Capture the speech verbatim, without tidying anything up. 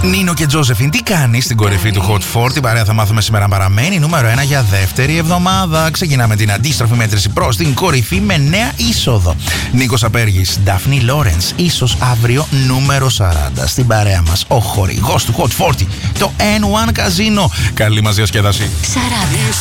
Νίνο και Τζόζεφιν, τι κάνει στην κορυφή του Hot φορτί. Παρέα θα μάθουμε σήμερα, παραμένει νούμερο ένα για δεύτερη εβδομάδα. Ξεκινάμε την αντίστροφη μέτρηση προς την κορυφή με νέα είσοδο. Νίκος Απέργης, Νταφνή Λόρενς, ίσως αύριο νούμερο σαράντα. Στην παρέα μας ο χορηγός του Hot φορτί, το N one Casino. Καλή μας διασκέδαση. σαράντα.